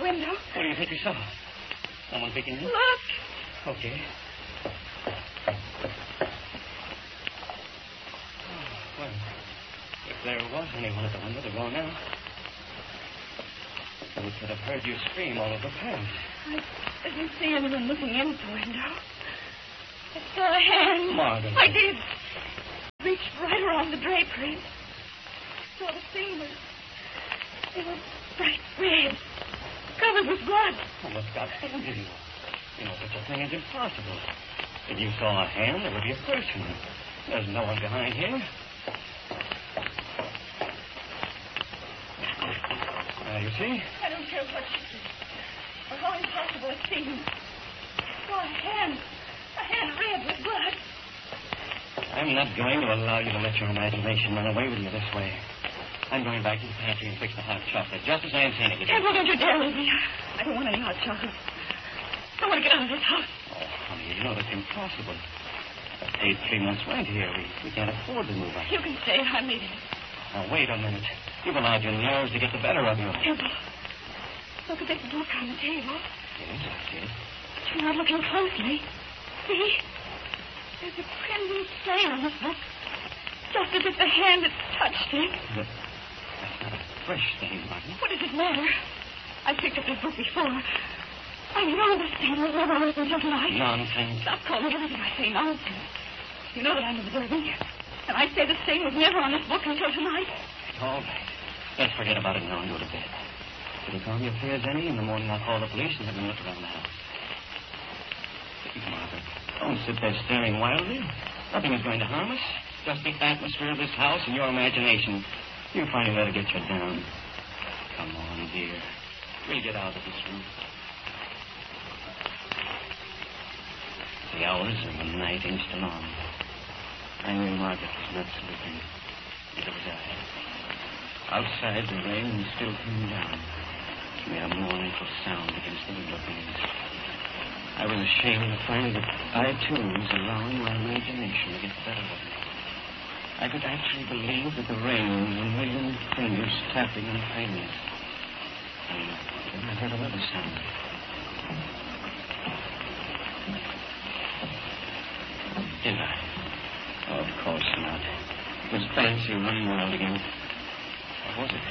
window. What do you think you saw? Someone peeking in? Look. Okay. Well, if there was anyone at the window, they're gone now. We could have heard you scream all over Paris. I didn't see anyone looking in at the window. I saw a hand. Margaret. I did. Reached right around the drapery. Saw the thing was... It was bright red. Covered with blood. Oh, look, God, told you. You know, such a thing is impossible. If you saw a hand, there would be a person. There's no one behind here. You see? I don't care what you see. Or how impossible it seems. I saw a hand. A hand red with blood. I'm not going to allow you to let your imagination run away with you this way. I'm going back to the pantry and fix the hot chocolate, just as I intended to do. Temple, don't you dare leave me. I don't want any hot chocolate. I want to get out of this house. Oh, honey, you know that's impossible. I paid 3 months' rent here. We can't afford to move out. You can stay. I'm leaving. Now, wait a minute. You've allowed your nerves to get the better of you. Temple, look at this book on the table. Yes, I see it. But you're not looking closely. See? There's a crimson stain on this book. Just as if the hand had touched it. That's not a fresh stain, Martin. What does it matter? I picked up this book before. I know the stain was never written until tonight. Nonsense. Stop calling everything I say nonsense. You know that I'm observing. And I say the stain was never on this book until tonight. All right. Let's forget about it now and go to bed. If you call me if there's any, in the morning I'll call the police and have them look around the house. Please, Margaret, don't sit there staring wildly. Nothing is going to harm us. Just the atmosphere of this house and your imagination. You finally let it get you down. Come on, dear. We'll get out of this room. The hours of the night inched along. I knew Margaret was not sleeping. Neither was I. Outside, the rain still came down. It made a mournful sound against the window panes. I was ashamed to find that I, too, was allowing my imagination to get the better of me. I could actually believe that the rain was a million fingers tapping on panes. And then I heard another sound. Did I? Oh, of course not. It was fancy running wild again. What was it?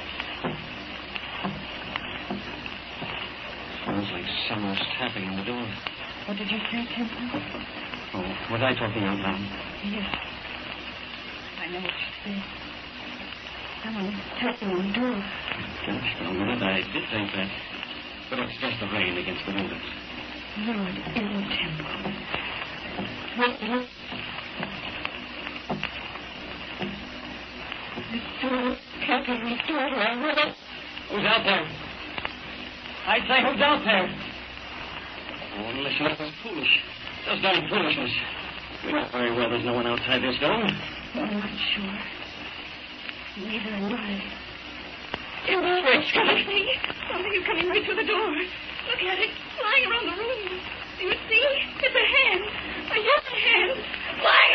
Sounds like someone's tapping on the door. What did you say, Temple? Oh, was I talking out loud? Yes. I know what you said. Someone is tapping on the door. Gosh, for a minute I did think that. But it's just the rain against the windows. No, it isn't, Temple. Look. The door. Temple, the door. Who's out there? I say, who's out there? Oh, listen, that's foolish. Just damn foolishness. We know very well there's no one outside this door. I'm not sure. Neither am I. Temple, something is coming right through the door. Look at it, flying around the room. Do you see? It's a hand. A human hand. Flying